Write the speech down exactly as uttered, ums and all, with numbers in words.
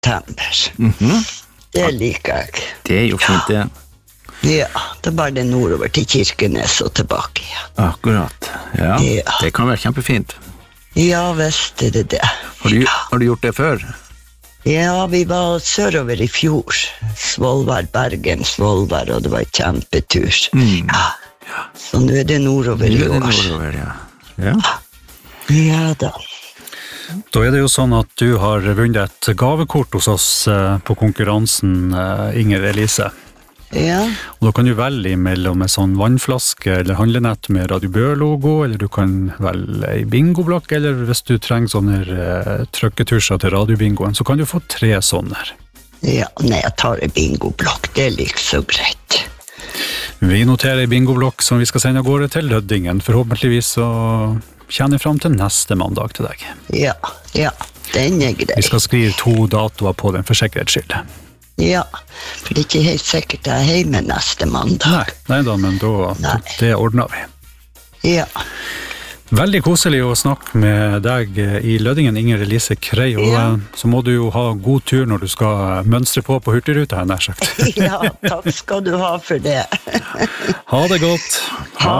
september. Mhm. Det liker jeg. Det er jo fint, det. Ja, det er bare det nordover til Kirkenes og tilbake igjen. Akkurat. Ja, Ja. det kan være kjempefint. Ja, visst er det det. Har du, har du gjort det før? Ja, vi var sørover i fjor. Svolvær, Bergen, Svolvær, og det var en kjempetur. Mm. Ja. Så nå er det nordover i Det er år. nordover, ja. Ja. Ja da. Da er det jo sånn at du har vunnet et gavekort hos oss eh, på konkurransen, eh, Inger Elise. Ja, Og da kan du velge mellom en sånn vannflaske eller handlenett med Radio Bø-logo, eller du kan velge en bingoblokk, eller hvis du trenger sånne eh, trykketusjer til radiobingoen, så kan du få tre sånne. ja, nei, jeg tar en bingoblokk, det er like så greit. Vi noterer en bingoblokk som vi skal sende av gårde til Løddingen, forhåpentligvis så kjenner jeg frem til neste mandag til deg. Ja, ja, den er grei. Vi skal skrive to datoer på den for sikkerhets skyld. Ja, for det er ikke helt sikkert jeg er hjemme neste mandag. Nei, nei da, men da, Nei. det ordner vi. Ja, Veldig koselig å snakke med deg i Løddingen, Inger Elise Krei, og Ja. så må du jo ha god tur når du skal mønstre på på Hurtigruta, her nær sagt. ja, takk skal du ha for det. Ha det godt. Ha